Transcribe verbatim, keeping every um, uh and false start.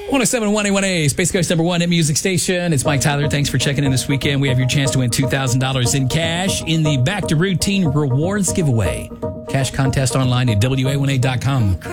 one oh seven point one A one A, Space Coast number one hit music station. It's Mike Tyler. Thanks for checking in this weekend. We have your chance to win two thousand dollars in cash in the Back to Routine Rewards giveaway. Cash contest online at W A one A dot com.